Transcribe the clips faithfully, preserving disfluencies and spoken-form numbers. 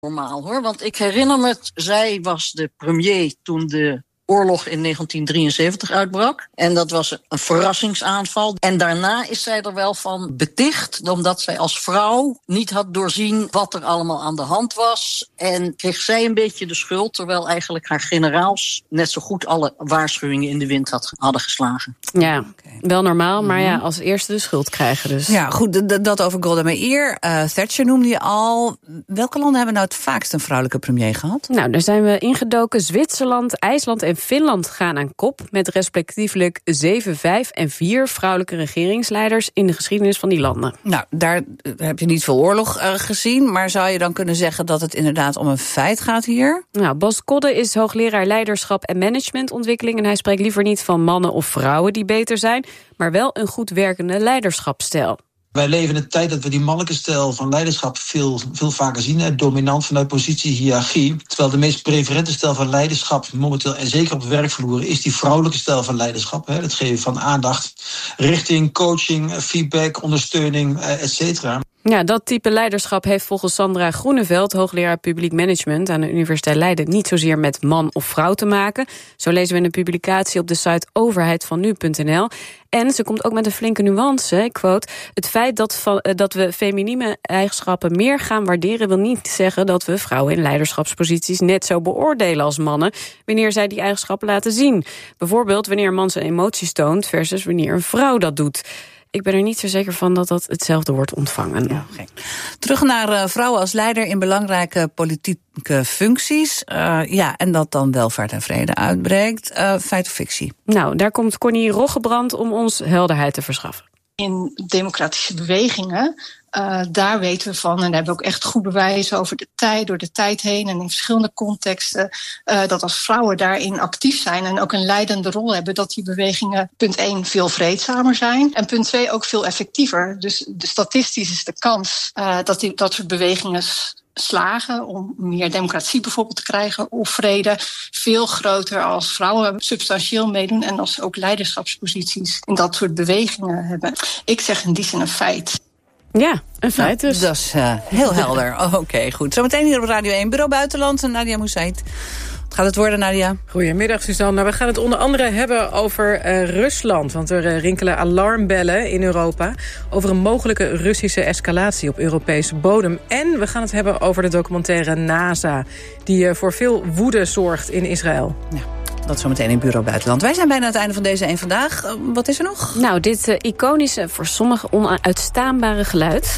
Normaal hoor, want ik herinner me, zij was de premier toen de oorlog in negentien drieënzeventig uitbrak. En dat was een verrassingsaanval. En daarna is zij er wel van beticht, omdat zij als vrouw niet had doorzien wat er allemaal aan de hand was. En kreeg zij een beetje de schuld, terwijl eigenlijk haar generaals net zo goed alle waarschuwingen in de wind had, hadden geslagen. Ja, okay. Wel normaal, maar ja, als eerste de schuld krijgen dus. Ja, goed, d- dat over Golda Meir. Uh, Thatcher noemde je al. Welke landen hebben nou het vaakst een vrouwelijke premier gehad? Nou, daar zijn we ingedoken. Zwitserland, IJsland en Finland gaan aan kop, met respectievelijk zeven, vijf en vier vrouwelijke regeringsleiders in de geschiedenis van die landen. Nou, daar heb je niet veel oorlog uh, gezien, maar zou je dan kunnen zeggen dat het inderdaad om een feit gaat hier? Nou, Bas Kodde is hoogleraar leiderschap en managementontwikkeling en hij spreekt liever niet van mannen of vrouwen die beter zijn, maar wel een goed werkende leiderschapsstijl. Wij leven in een tijd dat we die mannelijke stijl van leiderschap veel, veel vaker zien. Hè, dominant vanuit positie, hiërarchie. Terwijl de meest preferente stijl van leiderschap momenteel, en zeker op werkvloer, is die vrouwelijke stijl van leiderschap. Hè, het geven van aandacht, richting, coaching, feedback, ondersteuning, et cetera. Ja, dat type leiderschap heeft volgens Sandra Groeneveld, hoogleraar publiek management aan de Universiteit Leiden, niet zozeer met man of vrouw te maken. Zo lezen we in een publicatie op de site overheid van nu punt n l. En ze komt ook met een flinke nuance, ik quote, het feit dat, van, dat we feminine eigenschappen meer gaan waarderen wil niet zeggen dat we vrouwen in leiderschapsposities net zo beoordelen als mannen wanneer zij die eigenschappen laten zien. Bijvoorbeeld wanneer een man zijn emoties toont versus wanneer een vrouw dat doet. Ik ben er niet zo zeker van dat dat hetzelfde wordt ontvangen. Ja, okay. Terug naar uh, vrouwen als leider in belangrijke politieke functies. Uh, ja, en dat dan welvaart en vrede uitbreekt. Uh, feit of fictie? Nou, daar komt Connie Roggebrand om ons helderheid te verschaffen. In democratische bewegingen, uh, daar weten we van, en daar hebben we ook echt goed bewijs over de tijd, door de tijd heen en in verschillende contexten, uh, dat als vrouwen daarin actief zijn en ook een leidende rol hebben, dat die bewegingen, punt één, veel vreedzamer zijn en punt twee, ook veel effectiever. Dus de statistisch is de kans uh, dat die, dat soort bewegingen slagen om meer democratie bijvoorbeeld te krijgen of vrede veel groter als vrouwen substantieel meedoen en als ze ook leiderschapsposities in dat soort bewegingen hebben. Ik zeg in die zin een feit. Ja, een feit dus. Nou, dat is uh, heel helder. Oké, okay, goed. Zometeen hier op Radio één, Bureau Buitenland. Nadia Moussaïd. Wat gaat het worden, Nadia? Goedemiddag, Suzanne. Nou, we gaan het onder andere hebben over uh, Rusland. Want er uh, rinkelen alarmbellen in Europa over een mogelijke Russische escalatie op Europese bodem. En we gaan het hebben over de documentaire NASA, die uh, voor veel woede zorgt in Israël. Ja. Dat zometeen in Bureau Buitenland. Wij zijn bijna aan het einde van deze één Vandaag. Uh, wat is er nog? Nou, dit uh, iconische, voor sommigen onuitstaanbare geluid.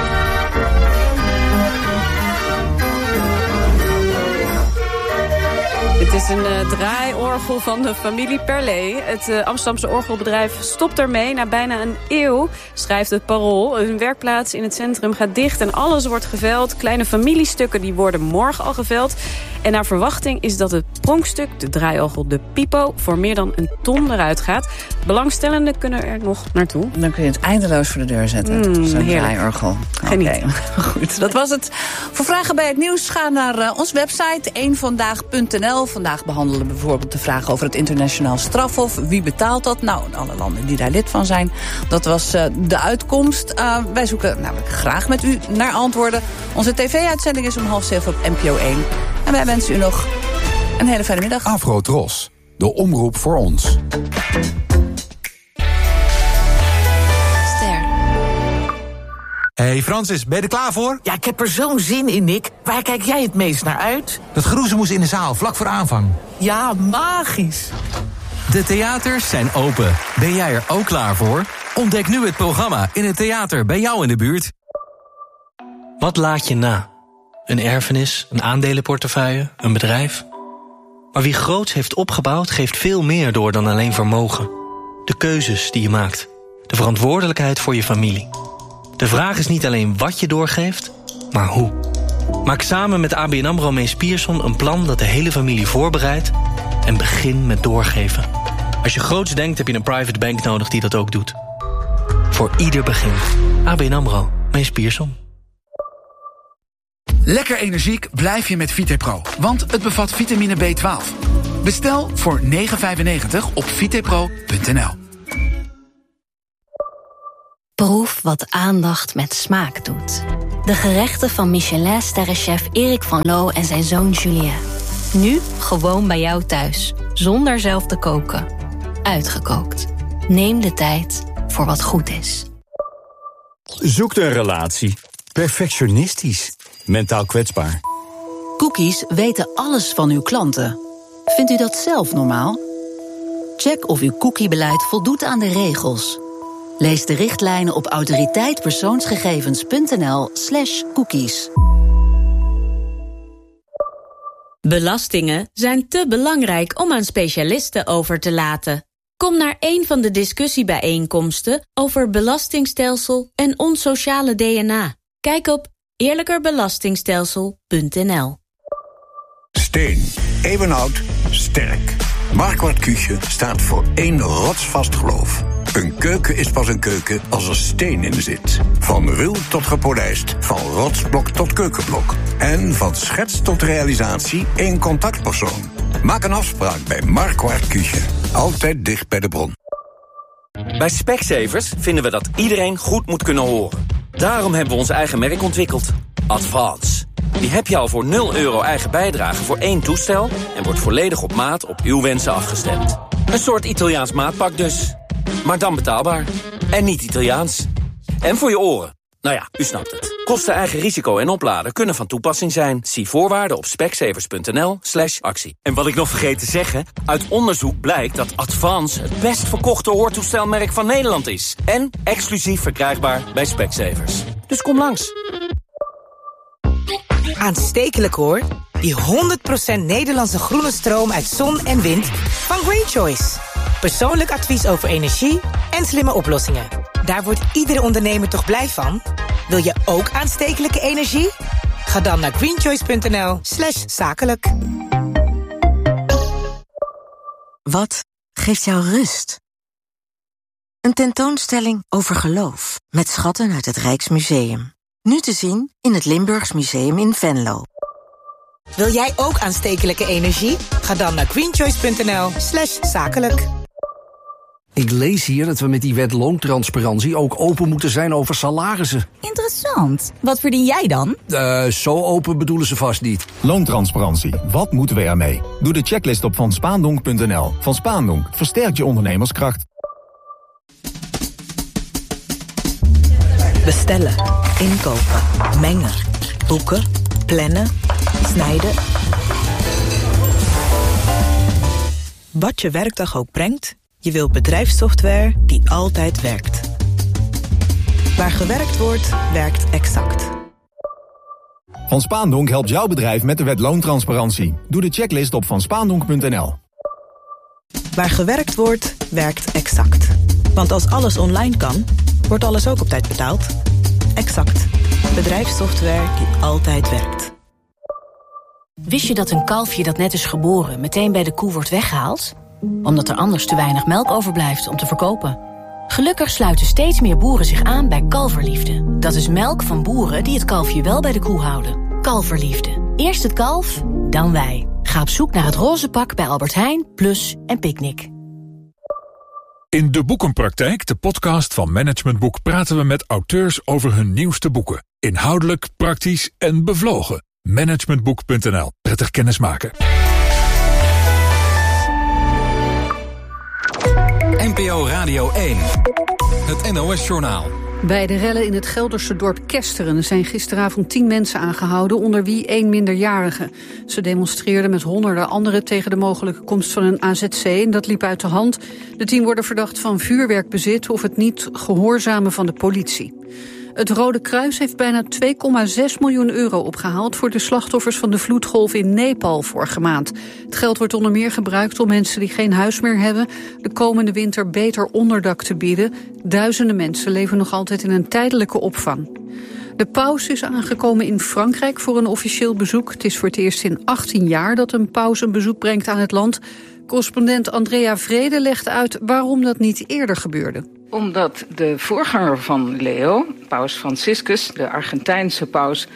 Het is een uh, draaiorgel van de familie Perlet. Het uh, Amsterdamse orgelbedrijf stopt ermee na bijna een eeuw, schrijft het Parool. Een werkplaats in het centrum gaat dicht en alles wordt geveld. Kleine familiestukken die worden morgen al geveld. En naar verwachting is dat het pronkstuk, de draaiorgel de Pipo, voor meer dan een ton eruit gaat. Belangstellenden kunnen er nog naartoe. Dan kun je het eindeloos voor de deur zetten. Mm, Zo'n heerlijk. draaiorgel. Geniet. Okay. Goed, dat was het. Voor vragen bij het nieuws ga naar uh, onze website één vandaag punt n l. Vandaag behandelen we bijvoorbeeld de vraag over het internationaal strafhof. Wie betaalt dat? Nou, alle landen die daar lid van zijn. Dat was uh, de uitkomst. Uh, wij zoeken namelijk graag met u naar antwoorden. Onze tv-uitzending is om half zeven op N P O één. En wij wensen u nog een hele fijne middag. Afro Tros, de omroep voor ons. Hey Francis, ben je er klaar voor? Ja, ik heb er zo'n zin in, Nick. Waar kijk jij het meest naar uit? Dat geroezemoes in de zaal, vlak voor aanvang. Ja, magisch. De theaters zijn open. Ben jij er ook klaar voor? Ontdek nu het programma in het theater bij jou in de buurt. Wat laat je na? Een erfenis, een aandelenportefeuille, een bedrijf? Maar wie groots heeft opgebouwd, geeft veel meer door dan alleen vermogen. De keuzes die je maakt. De verantwoordelijkheid voor je familie. De vraag is niet alleen wat je doorgeeft, maar hoe. Maak samen met A B N AMRO Mees Pierson een plan dat de hele familie voorbereidt en begin met doorgeven. Als je groots denkt, heb je een private bank nodig die dat ook doet. Voor ieder begin. A B N AMRO Mees Pierson. Lekker energiek blijf je met Vitepro, want het bevat vitamine B twaalf. Bestel voor negen vijfennegentig op vitepro punt n l. Proef wat aandacht met smaak doet. De gerechten van Michelin-sterrenchef Erik van Loo en zijn zoon Julien. Nu gewoon bij jou thuis, zonder zelf te koken. Uitgekookt. Neem de tijd voor wat goed is. Zoekt een relatie. Perfectionistisch. Mentaal kwetsbaar. Cookies weten alles van uw klanten. Vindt u dat zelf normaal? Check of uw cookiebeleid voldoet aan de regels. Lees de richtlijnen op autoriteitpersoonsgegevens.nl slash cookies. Belastingen zijn te belangrijk om aan specialisten over te laten. Kom naar een van de discussiebijeenkomsten over belastingstelsel en ons sociale D N A. Kijk op eerlijkerbelastingstelsel punt n l. Steen, eeuwenoud, sterk. Marquardt Küche staat voor één rotsvast geloof. Een keuken is pas een keuken als er steen in zit. Van ruw tot gepolijst, van rotsblok tot keukenblok. En van schets tot realisatie één contactpersoon. Maak een afspraak bij Marquardt Küche. Altijd dicht bij de bron. Bij Specsavers vinden we dat iedereen goed moet kunnen horen. Daarom hebben we ons eigen merk ontwikkeld. Advance. Die heb je al voor nul euro eigen bijdrage voor één toestel en wordt volledig op maat op uw wensen afgestemd. Een soort Italiaans maatpak dus. Maar dan betaalbaar. En niet Italiaans. En voor je oren. Nou ja, u snapt het. Kosten, eigen risico en opladen kunnen van toepassing zijn. Zie voorwaarden op specsavers.nl slash actie. En wat ik nog vergeet te zeggen, uit onderzoek blijkt dat Advance het best verkochte hoortoestelmerk van Nederland is. En exclusief verkrijgbaar bij Specsavers. Dus kom langs. Aanstekelijk hoor. Die honderd procent Nederlandse groene stroom uit zon en wind van Green Choice. Persoonlijk advies over energie en slimme oplossingen. Daar wordt iedere ondernemer toch blij van? Wil je ook aanstekelijke energie? Ga dan naar greenchoice.nl slash zakelijk. Wat geeft jou rust? Een tentoonstelling over geloof met schatten uit het Rijksmuseum. Nu te zien in het Limburgs Museum in Venlo. Wil jij ook aanstekelijke energie? Ga dan naar greenchoice.nl slash zakelijk. Ik lees hier dat we met die wet loontransparantie ook open moeten zijn over salarissen. Interessant. Wat verdien jij dan? Uh, zo open bedoelen ze vast niet. Loontransparantie. Wat moeten we ermee? Doe de checklist op van spaandonk punt n l. Van Spaandonk versterkt je ondernemerskracht. Bestellen, inkopen, mengen, boeken, plannen, snijden. Wat je werkdag ook brengt, je wilt bedrijfssoftware die altijd werkt. Waar gewerkt wordt, werkt Exact. Van Spaandonk helpt jouw bedrijf met de wet loontransparantie. Doe de checklist op van spaandonk punt n l. Waar gewerkt wordt, werkt Exact. Want als alles online kan, wordt alles ook op tijd betaald. Exact. Bedrijfssoftware die altijd werkt. Wist je dat een kalfje dat net is geboren meteen bij de koe wordt weggehaald? Omdat er anders te weinig melk overblijft om te verkopen. Gelukkig sluiten steeds meer boeren zich aan bij Kalverliefde. Dat is melk van boeren die het kalfje wel bij de koe houden. Kalverliefde. Eerst het kalf, dan wij. Ga op zoek naar het roze pak bij Albert Heijn, Plus en Picnic. In De Boekenpraktijk, de podcast van Management Boek, praten we met auteurs over hun nieuwste boeken. Inhoudelijk, praktisch en bevlogen. managementboek punt n l. Prettig kennismaken. N P O Radio één. Het N O S-journaal. Bij de rellen in het Gelderse dorp Kesteren zijn gisteravond tien mensen aangehouden, onder wie één minderjarige. Ze demonstreerden met honderden anderen tegen de mogelijke komst van een A Z C en dat liep uit de hand. De tien worden verdacht van vuurwerkbezit of het niet gehoorzamen van de politie. Het Rode Kruis heeft bijna twee komma zes miljoen euro opgehaald voor de slachtoffers van de vloedgolf in Nepal vorige maand. Het geld wordt onder meer gebruikt om mensen die geen huis meer hebben de komende winter beter onderdak te bieden. Duizenden mensen leven nog altijd in een tijdelijke opvang. De paus is aangekomen in Frankrijk voor een officieel bezoek. Het is voor het eerst in achttien jaar dat een paus een bezoek brengt aan het land. Correspondent Andrea Vrede legt uit waarom dat niet eerder gebeurde. Omdat de voorganger van Leo, paus Franciscus, de Argentijnse paus,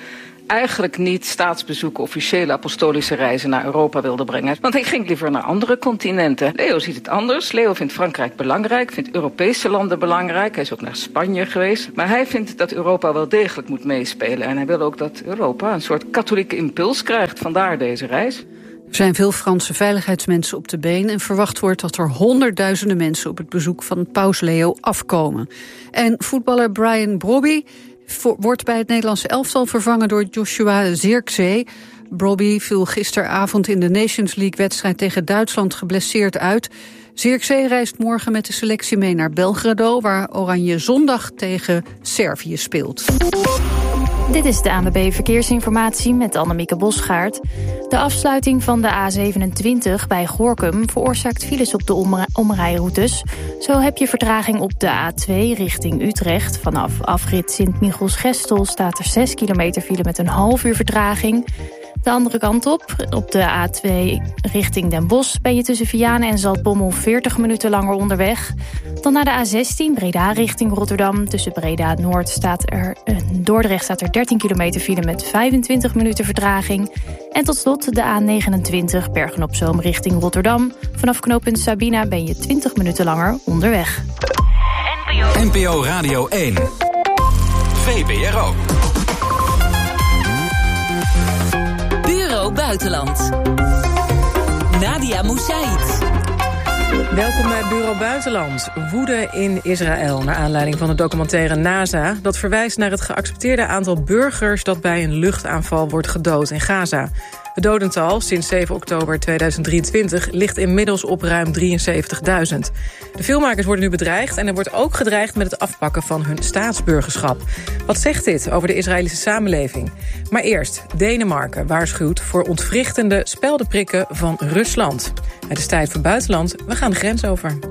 eigenlijk niet staatsbezoeken, officiële apostolische reizen naar Europa wilde brengen. Want hij ging liever naar andere continenten. Leo ziet het anders. Leo vindt Frankrijk belangrijk, vindt Europese landen belangrijk. Hij is ook naar Spanje geweest. Maar hij vindt dat Europa wel degelijk moet meespelen. En hij wil ook dat Europa een soort katholieke impuls krijgt. Vandaar deze reis. Er zijn veel Franse veiligheidsmensen op de been en verwacht wordt dat er honderdduizenden mensen op het bezoek van paus Leo afkomen. En voetballer Brian Brobby wordt bij het Nederlandse elftal vervangen door Joshua Zirkzee. Brobby viel gisteravond in de Nations League-wedstrijd tegen Duitsland geblesseerd uit. Zirkzee reist morgen met de selectie mee naar Belgrado, waar Oranje zondag tegen Servië speelt. Dit is de A N W B Verkeersinformatie met Annemieke Bosgaard. De afsluiting van de A zevenentwintig bij Gorinchem veroorzaakt files op de omri- omrijroutes. Zo heb je vertraging op de A twee richting Utrecht. Vanaf afrit Sint-Michiels-Gestel staat er zes kilometer file met een half uur vertraging. De andere kant op, op de A twee richting Den Bosch, ben je tussen Vianen en Zaltbommel veertig minuten langer onderweg. Dan naar de A zestien, Breda richting Rotterdam. Tussen Breda Noord staat er, uh, Dordrecht staat er dertien kilometer file met vijfentwintig minuten vertraging. En tot slot de A negenentwintig, Bergen-op-Zoom richting Rotterdam. Vanaf knooppunt Sabina ben je twintig minuten langer onderweg. N P O Radio één. V P R O. Bureau Buitenland. Nadia Moussaïd. Welkom bij Bureau Buitenland. Woede in Israël naar aanleiding van de documentaire NASA. Dat verwijst naar het geaccepteerde aantal burgers dat bij een luchtaanval wordt gedood in Gaza. Het dodental sinds zeven oktober tweeduizend drieëntwintig ligt inmiddels op ruim drieënzeventigduizend. De filmmakers worden nu bedreigd en er wordt ook gedreigd met het afpakken van hun staatsburgerschap. Wat zegt dit over de Israëlische samenleving? Maar eerst, Denemarken waarschuwt voor ontwrichtende speldenprikken van Rusland. Het is tijd voor buitenland, we gaan de grens over.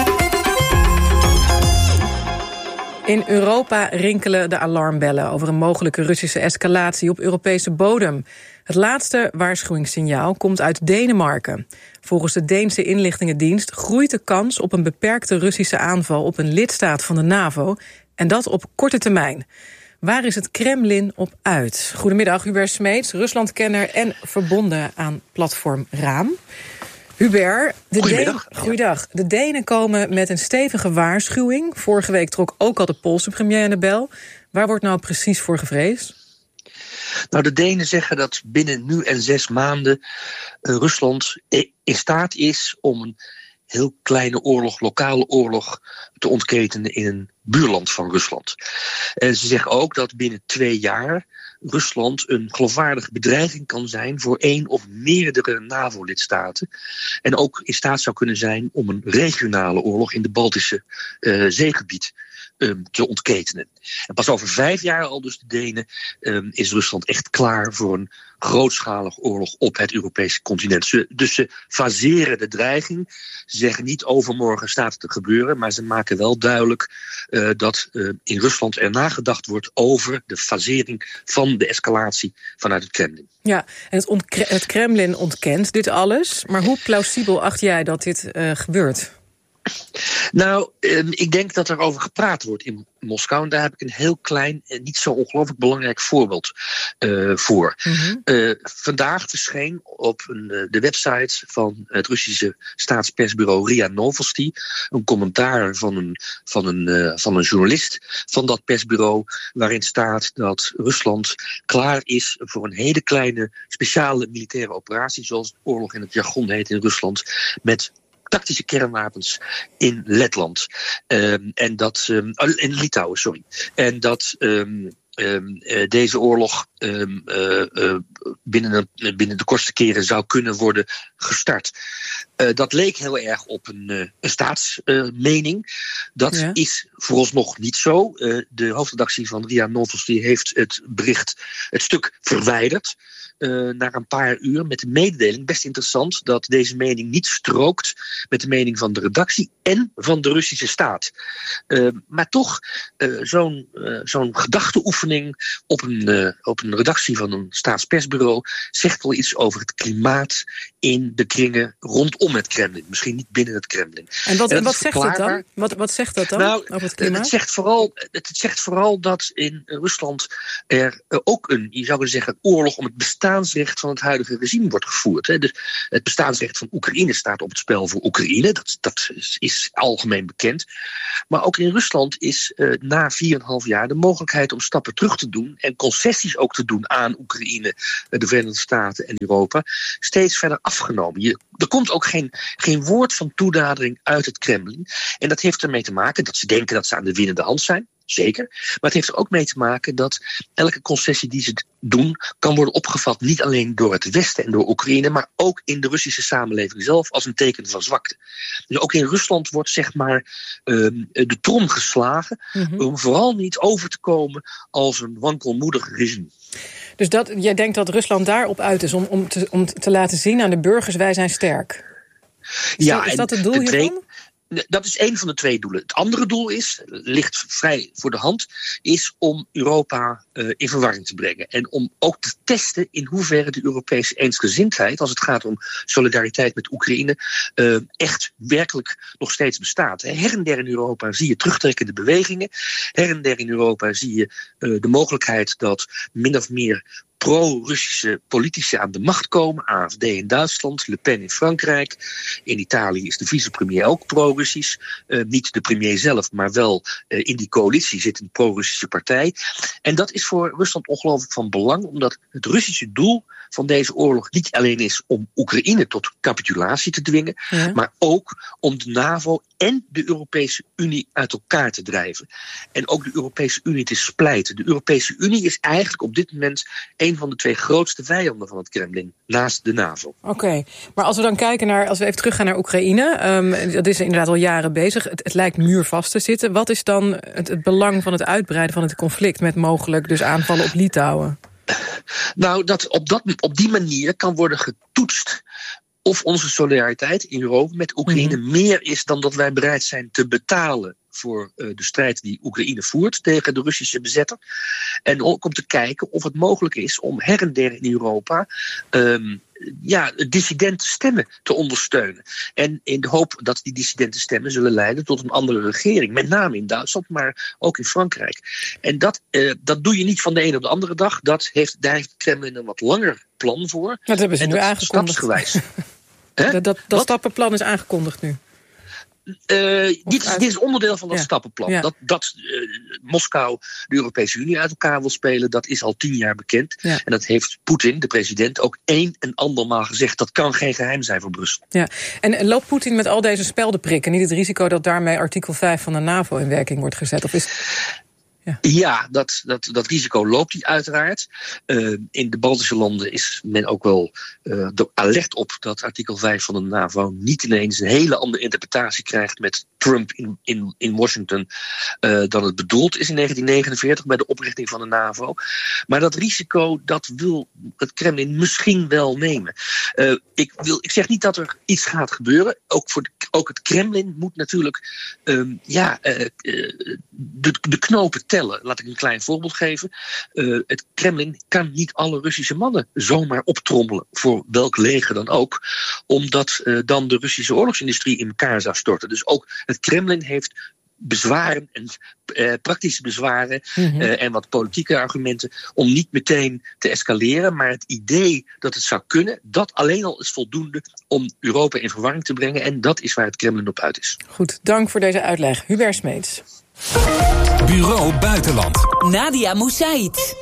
In Europa rinkelen de alarmbellen over een mogelijke Russische escalatie op Europese bodem. Het laatste waarschuwingssignaal komt uit Denemarken. Volgens de Deense inlichtingendienst groeit de kans op een beperkte Russische aanval op een lidstaat van de NAVO, en dat op korte termijn. Waar is het Kremlin op uit? Goedemiddag, Hubert Smeets, Ruslandkenner en verbonden aan platform Raam. Hubert, de Goedemiddag. Deen, goeiedag. De Denen komen met een stevige waarschuwing. Vorige week trok ook al de Poolse premier aan de bel. Waar wordt nou precies voor gevreesd? Nou, de Denen zeggen dat binnen nu en zes maanden uh, Rusland in staat is om een heel kleine oorlog, lokale oorlog, te ontketenen in een buurland van Rusland. En ze zeggen ook dat binnen twee jaar Rusland een geloofwaardige bedreiging kan zijn voor één of meerdere NAVO-lidstaten. En ook in staat zou kunnen zijn om een regionale oorlog in de Baltische uh, zeegebied um, te ontketenen. En pas over vijf jaar al, dus de Denen, um, is Rusland echt klaar voor een grootschalige oorlog op het Europese continent. Ze, dus ze faseren de dreiging. Ze zeggen niet overmorgen staat het te gebeuren, maar ze maken wel duidelijk uh, dat uh, in Rusland er nagedacht wordt over de fasering van de escalatie vanuit het Kremlin. Ja, en het, ontkre- het Kremlin ontkent dit alles, maar hoe plausibel acht jij dat dit uh, gebeurt? Nou, um, ik denk dat er over gepraat wordt in Moskou. En daar heb ik een heel klein en niet zo ongelooflijk belangrijk voorbeeld uh, voor. Mm-hmm. Uh, vandaag verscheen op een, uh, de website van het Russische staatspersbureau R I A Novosti een commentaar van een, van, een, uh, van een journalist van dat persbureau, waarin staat dat Rusland klaar is voor een hele kleine speciale militaire operatie, zoals de oorlog in het jargon heet in Rusland, met tactische kernwapens in Letland. Um, en dat, um, in Litouwen, sorry. En dat um, um, uh, deze oorlog um, uh, uh, binnen, een, binnen de kortste keren zou kunnen worden gestart. Uh, dat leek heel erg op een, uh, een staatsmening. Uh, dat ja. is vooralsnog niet zo. Uh, de hoofdredactie van R I A Novosti heeft het bericht, het stuk verwijderd. Uh, na een paar uur met de mededeling, best interessant, dat deze mening niet strookt met de mening van de redactie en van de Russische staat. Uh, maar toch, uh, zo'n, uh, zo'n gedachteoefening oefening op een, uh, op een redactie van een staatspersbureau zegt wel iets over het klimaat in de kringen rondom het Kremlin. Misschien niet binnen het Kremlin. En wat, en en wat zegt dat dan? Wat, wat zegt dat dan nou, over het klimaat? Het zegt, vooral, het zegt vooral dat in Rusland er uh, ook een, je zou kunnen zeggen, oorlog om het bestaansrecht van het huidige regime wordt gevoerd. Hè. Dus het bestaansrecht van Oekraïne staat op het spel voor Oekraïne. Dat, dat is, is algemeen bekend. Maar ook in Rusland is uh, na vier en een half jaar de mogelijkheid om stappen terug te doen en concessies ook te doen aan Oekraïne, de Verenigde Staten en Europa, steeds verder afgenomen. Je, er komt ook geen, geen woord van toenadering uit het Kremlin. En dat heeft ermee te maken dat ze denken dat ze aan de winnende hand zijn. Zeker. Maar het heeft er ook mee te maken dat elke concessie die ze doen kan worden opgevat niet alleen door het Westen en door Oekraïne, maar ook in de Russische samenleving zelf als een teken van zwakte. Dus ook in Rusland wordt zeg maar um, de trom geslagen mm-hmm. om vooral niet over te komen als een wankelmoedig regime. Dus dat, jij denkt dat Rusland daarop uit is om, om, te, om te laten zien aan de burgers wij zijn sterk? Is, ja, dat, is dat het doel de twee, hiervan? Dat is één van de twee doelen. Het andere doel is, ligt vrij voor de hand, is om Europa uh, in verwarring te brengen. En om ook te testen in hoeverre de Europese eensgezindheid, als het gaat om solidariteit met Oekraïne, uh, echt werkelijk nog steeds bestaat. Her en der in Europa zie je terugtrekkende bewegingen. Her en der in Europa zie je uh, de mogelijkheid dat min of meer pro-Russische politici aan de macht komen. A F D in Duitsland, Le Pen in Frankrijk. In Italië is de vicepremier ook pro-Russisch. Uh, niet de premier zelf, maar wel uh, in die coalitie zit een pro-Russische partij. En dat is voor Rusland ongelooflijk van belang, omdat het Russische doel van deze oorlog niet alleen is om Oekraïne tot capitulatie te dwingen, ja. maar ook om de NAVO en de Europese Unie uit elkaar te drijven. En ook de Europese Unie te splijten. De Europese Unie is eigenlijk op dit moment een van de twee grootste vijanden van het Kremlin, naast de NAVO. Oké, okay. Maar als we dan kijken naar, als we even teruggaan naar Oekraïne, um, dat is inderdaad al jaren bezig. Het, het lijkt muurvast te zitten. Wat is dan het, het belang van het uitbreiden van het conflict met mogelijk dus aanvallen op Litouwen? Nou, dat op, dat, op die manier kan worden getoetst of onze solidariteit in Europa met Oekraïne mm-hmm. meer is dan dat wij bereid zijn te betalen voor uh, de strijd die Oekraïne voert tegen de Russische bezetter. En ook om te kijken of het mogelijk is om her en der in Europa um, ja, dissidente stemmen te ondersteunen. En in de hoop dat die dissidente stemmen zullen leiden tot een andere regering. Met name in Duitsland, maar ook in Frankrijk. En dat, uh, dat doe je niet van de ene op de andere dag. Dat heeft, daar heeft Kremlin een wat langer plan voor. Dat hebben ze en nu dat aangekondigd. Stapsgewijs. dat dat, dat stappenplan is aangekondigd nu. Uh, dit, is, dit is onderdeel van dat ja. stappenplan. Ja. Dat, dat uh, Moskou de Europese Unie uit elkaar wil spelen, dat is al tien jaar bekend. Ja. En dat heeft Poetin, de president, ook één en andermaal gezegd. Dat kan geen geheim zijn voor Brussel. Ja. En loopt Poetin met al deze speldenprikken niet het risico dat daarmee artikel vijf van de NAVO in werking wordt gezet? Of is... Ja, ja dat, dat, dat risico loopt hij uiteraard. Uh, in de Baltische landen is men ook wel uh, alert op dat artikel vijf van de NAVO niet ineens een hele andere interpretatie krijgt met Trump in, in, in Washington uh, dan het bedoeld is in negentien negenenveertig bij de oprichting van de NAVO. Maar dat risico, dat wil het Kremlin misschien wel nemen. Uh, ik, wil, ik zeg niet dat er iets gaat gebeuren. Ook, voor de, ook het Kremlin moet natuurlijk um, ja, uh, uh, de, de knopen tellen. Laat ik een klein voorbeeld geven. Uh, het Kremlin kan niet alle Russische mannen zomaar optrommelen voor welk leger dan ook, omdat uh, dan de Russische oorlogsindustrie in elkaar zou storten. Dus ook het Kremlin heeft bezwaren en uh, praktische bezwaren mm-hmm. uh, en wat politieke argumenten om niet meteen te escaleren. Maar het idee dat het zou kunnen, dat alleen al is voldoende om Europa in verwarring te brengen. En dat is waar het Kremlin op uit is. Goed, dank voor deze uitleg. Hubert Smeets. Bureau Buitenland. Nadia Moussaïd.